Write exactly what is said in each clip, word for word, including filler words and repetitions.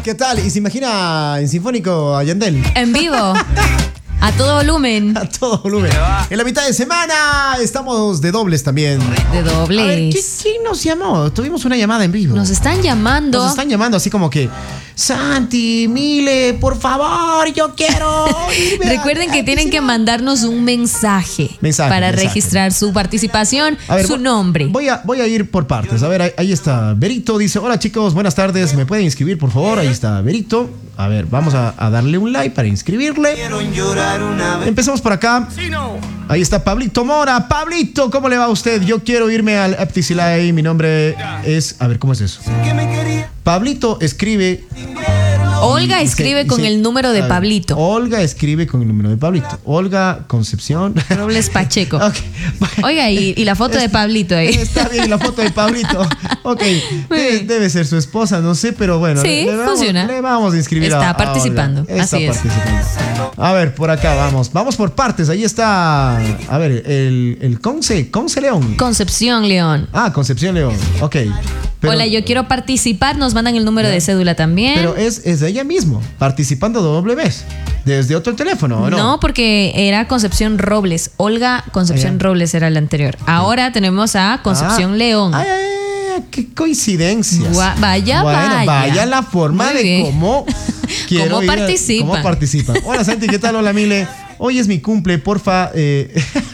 ¿Qué tal? ¿Y se imagina en Sinfónico a Yandel? En vivo. A todo volumen. A todo volumen. En la mitad de semana estamos de dobles también. De dobles. A ver, ¿quién, quién nos llamó? Tuvimos una llamada en vivo. Nos están llamando. Nos están llamando así como que Santi, Mile, por favor, yo quiero. Recuerden que tienen que mandarnos un mensaje, mensaje para mensaje. registrar su participación, a ver, su voy, nombre. Voy a, voy a ir por partes. A ver, ahí, ahí está Berito. Dice, hola chicos, buenas tardes. ¿Me pueden inscribir, por favor? Ahí está Berito. A ver, vamos a, a darle un like para inscribirle. Empezamos por acá. Ahí está Pablito Mora. Pablito, ¿cómo le va a usted? Yo quiero irme al Eptisilay. Mi nombre es... A ver, ¿cómo es eso? Pablito escribe... Olga y escribe se, con se, el número de ver, Pablito. Olga escribe con el número de Pablito. Olga Concepción Robles Pacheco. Okay. Oiga, y, y la foto Está, de Pablito ahí. Está bien, la foto de Pablito. Ok, debe, debe ser su esposa, no sé, pero bueno. Sí, le, le vamos, funciona. Le vamos a inscribir está a, a participando. Olga. Está Así participando. es. A ver, por acá vamos. Vamos por partes. Ahí está. A ver, el, el Conce, Conce León. Concepción León. Ah, Concepción León. Ok. Pero, Hola, yo quiero participar. Nos mandan el número de cédula también. Pero es, es de ella mismo, participando doble vez. Desde otro teléfono, ¿o no? No, porque era Concepción Robles. Olga Concepción Allá. Robles era el anterior. Ahora tenemos a Concepción ah, León. Ay, ay, ay, qué coincidencias. Gua- vaya, bueno, vaya. vaya la forma Muy de bien. cómo quiero ¿Cómo ir a- participan? cómo participan. Hola Santi, ¿qué tal? Hola Mile. Hoy es mi cumple, porfa. Eh,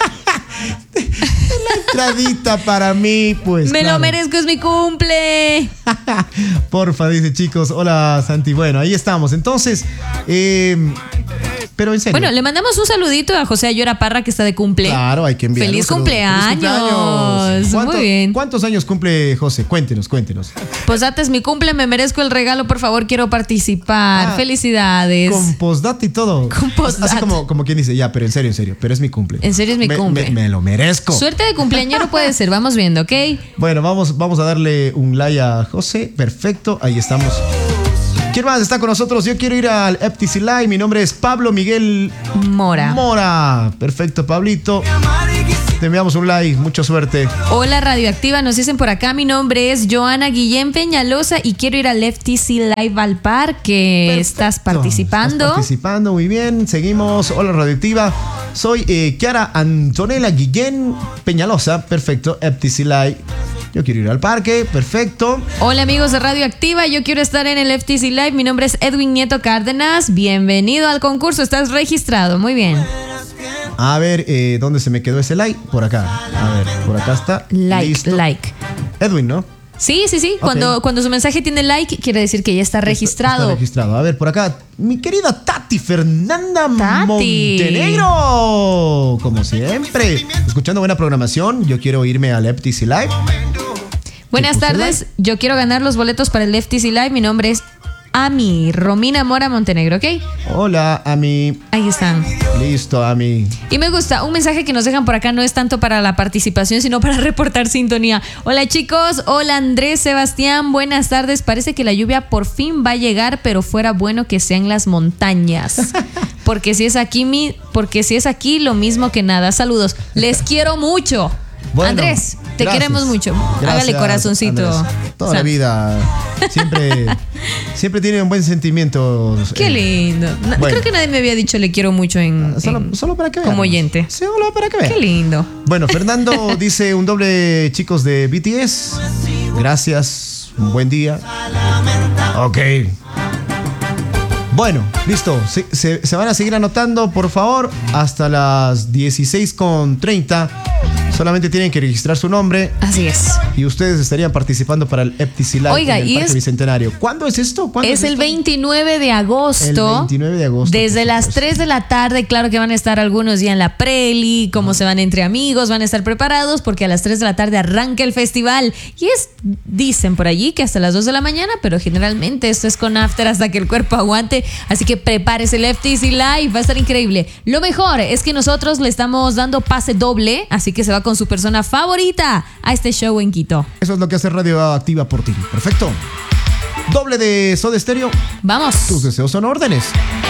la entradita para mí, pues. Me claro. lo merezco, es mi cumple. Porfa, dice chicos. Hola Santi. Bueno, ahí estamos. Entonces, eh, pero en serio. Bueno, le mandamos un saludito a José Ayora Parra, que está de cumple. Claro, hay que enviar. Feliz cumpleaños. ¿Cuánto- Muy bien. ¿Cuántos años cumple José? Cuéntenos, cuéntenos. Posdata es mi cumple, me merezco el regalo, por favor, quiero participar. Ah, Felicidades. Con postdata y todo. Con postdata. Así como, como quien dice, ya, pero en serio, en serio. Pero es mi cumple. En serio es mi me, cumple. Me, me lo merezco. Suerte de cumpleañero puede ser, vamos viendo, ¿ok? Bueno, vamos, vamos a darle un like a José. Perfecto, ahí estamos. ¿Quién más está con nosotros? Yo quiero ir al Eptisilay. Mi nombre es Pablo Miguel Mora. Mora. Perfecto, Pablito. Te enviamos un like, mucha suerte. Hola Radioactiva, nos dicen por acá, mi nombre es Joana Guillén Peñalosa y quiero ir al F T C Live al parque. Perfecto. ¿Estás participando? Estás participando, muy bien. Seguimos. Hola, Radioactiva. Soy eh, Kiara Antonella Guillén Peñalosa. Perfecto, F T C Live. Yo quiero ir al parque, perfecto. Hola amigos de Radioactiva, yo quiero estar en el F T C Live. Mi nombre es Edwin Nieto Cárdenas. Bienvenido al concurso, estás registrado. Muy bien. A ver, eh, ¿dónde se me quedó ese like? Por acá. A ver, por acá está. Like, Listo. like. Edwin, ¿no? Sí, sí, sí. Cuando, cuando su mensaje tiene like, quiere decir que ya está registrado. Está registrado. A ver, por acá, mi querida Tati Fernanda Tati. Montenegro. Como siempre, escuchando buena programación. Yo quiero irme al F T C Live. Buenas puse tardes, like? yo quiero ganar los boletos para el F T C Live. Mi nombre es Ami, Romina Mora Montenegro, ¿ok? Hola, Ami. Ahí están. Listo, Ami. Y me gusta, un mensaje que nos dejan por acá no es tanto para la participación, sino para reportar sintonía. Hola chicos, hola Andrés, Sebastián, buenas tardes. Parece que la lluvia por fin va a llegar, pero fuera bueno que sea en las montañas. Porque si es aquí, mi, porque si es aquí, lo mismo que nada. Saludos, les quiero mucho. Bueno, Andrés, te gracias. queremos mucho. Gracias, Hágale corazoncito. Andrés. Toda San- la vida. Siempre, siempre tiene un buen sentimiento. Qué eh, lindo. No, bueno. Creo que nadie me había dicho le quiero mucho en, Solo, en- solo para que vean. como oyente. Solo para que vean. Qué lindo. Bueno, Fernando dice un doble, chicos de B T S. Gracias. Un buen día. Ok. Bueno, listo. Se, se, se van a seguir anotando, por favor, hasta las dieciséis con treinta. Solamente tienen que registrar su nombre Así es. y ustedes estarían participando para el F T C Live Oiga, en el y Parque es- Bicentenario. ¿Cuándo es esto? ¿Cuándo Es el esto? veintinueve de agosto. El veintinueve de agosto. Desde por las supuesto. tres de la tarde, claro que van a estar algunos ya en la preli, como se van entre amigos, van a estar preparados porque a las tres de la tarde arranca el festival. Y es, dicen por allí que hasta las dos de la mañana, pero generalmente esto es con after hasta que el cuerpo aguante. Así que prepárese el F T C Live, va a estar increíble. Lo mejor es que nosotros le estamos dando pase doble, así que se va con su persona favorita a este show en Quito. Eso es lo que hace Radioactiva por ti. Perfecto. Doble de Soda Stereo. Vamos. Tus deseos son órdenes.